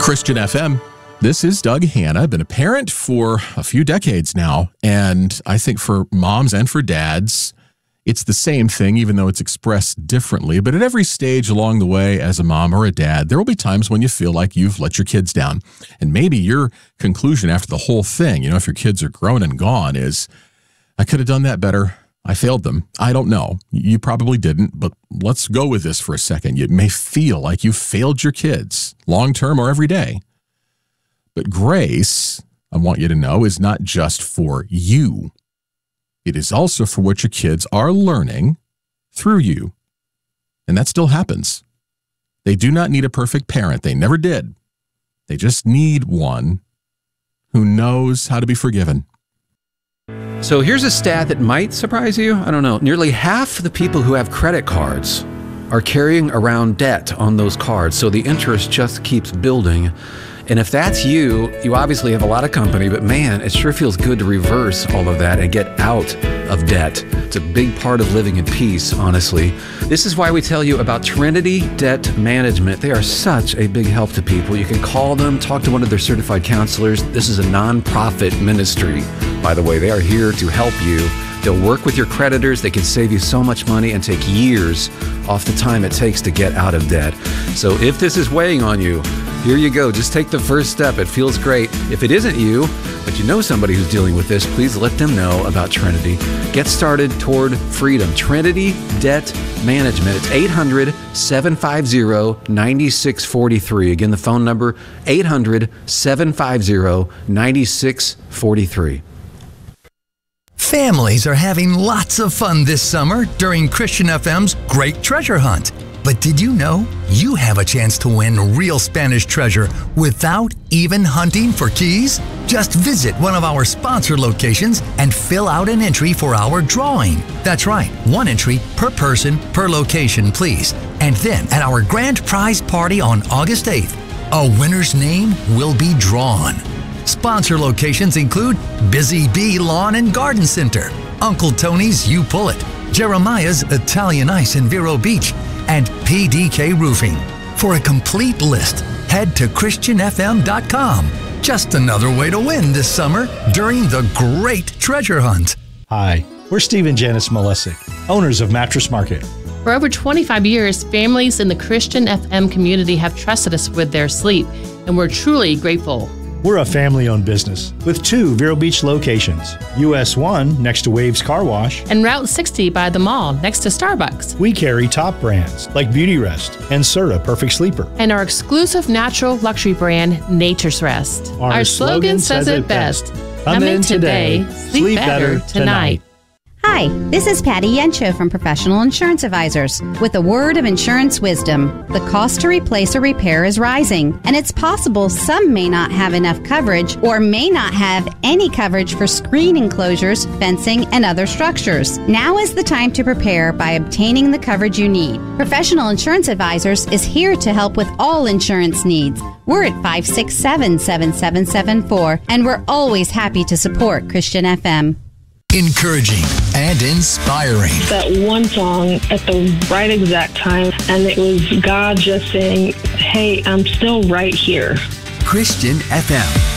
Christian FM. This is Doug Hanna. I've been a parent for a few decades now, and I think for moms and for dads, it's the same thing, even though it's expressed differently. But at every stage along the way, as a mom or a dad, there will be times when you feel like you've let your kids down. And maybe your conclusion after the whole thing, if your kids are grown and gone, is, I could have done that better. I failed them. I don't know. You probably didn't, but let's go with this for a second. You may feel like you failed your kids, long-term or every day. But grace, I want you to know, is not just for you. It is also for what your kids are learning through you. And that still happens. They do not need a perfect parent. They never did. They just need one who knows how to be forgiven. So here's a stat that might surprise you. I don't know. Nearly half the people who have credit cards are carrying around debt on those cards. So the interest just keeps building. And if that's you, you obviously have a lot of company, but man, it sure feels good to reverse all of that and get out of debt. It's a big part of living in peace, honestly. This is why we tell you about Trinity Debt Management. They are such a big help to people. You can call them, talk to one of their certified counselors. This is a nonprofit ministry, by the way. They are here to help you. They'll work with your creditors. They can save you so much money and take years off the time it takes to get out of debt. So if this is weighing on you, here you go. Just take the first step. It feels great. If it isn't you, but you know somebody who's dealing with this, please let them know about Trinity. Get started toward freedom. Trinity Debt Management. It's 800-750-9643. Again, the phone number, 800-750-9643. Families are having lots of fun this summer during Christian FM's Great Treasure Hunt. But did you know you have a chance to win real Spanish treasure without even hunting for keys? Just visit one of our sponsor locations and fill out an entry for our drawing. That's right, one entry per person per location, please. And then at our grand prize party on August 8th, a winner's name will be drawn. Sponsor locations include Busy Bee Lawn and Garden Center, Uncle Tony's You Pull It, Jeremiah's Italian Ice in Vero Beach, and PDK Roofing. For a complete list, head to ChristianFM.com. Just another way to win this summer during the Great Treasure Hunt. Hi, we're Steve and Janice Malesic, owners of Mattress Market. For over 25 years, families in the Christian FM community have trusted us with their sleep, and we're truly grateful. We're a family-owned business with 2 Vero Beach locations, US 1 next to Waves Car Wash, and Route 60 by the mall next to Starbucks. We carry top brands like Beauty Rest and Serta Perfect Sleeper. And our exclusive natural luxury brand, Nature's Rest. Our slogan says it best. Come in today, sleep better tonight. Hi, this is Patty Yencho from Professional Insurance Advisors with a word of insurance wisdom. The cost to replace or repair is rising, and it's possible some may not have enough coverage or may not have any coverage for screen enclosures, fencing, and other structures. Now is the time to prepare by obtaining the coverage you need. Professional Insurance Advisors is here to help with all insurance needs. We're at 567-7774, and we're always happy to support Christian FM. Encouraging and inspiring. That one song at the right exact time, and it was God just saying, hey, I'm still right here. Christian FM.